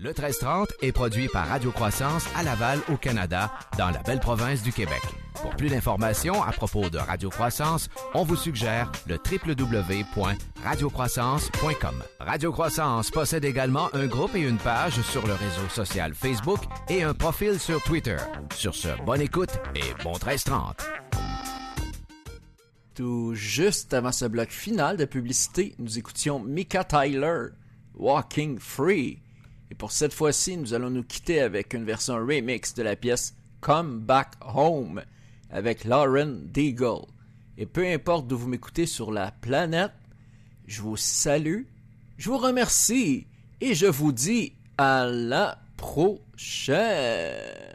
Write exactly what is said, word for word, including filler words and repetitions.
Le treize trente est produit par Radio Croissance à Laval, au Canada, dans la belle province du Québec. Pour plus d'informations à propos de Radio Croissance, on vous suggère le w w w point radio croissance point com. Radio Croissance possède également un groupe et une page sur le réseau social Facebook et un profil sur Twitter. Sur ce, bonne écoute et bon treize trente. Tout juste avant ce bloc final de publicité, nous écoutions Mika Tyler, Walking Free. Et pour cette fois-ci, nous allons nous quitter avec une version remix de la pièce Come Back Home avec Lauren Daigle. Et peu importe d'où vous m'écoutez sur la planète, je vous salue, je vous remercie et je vous dis à la prochaine.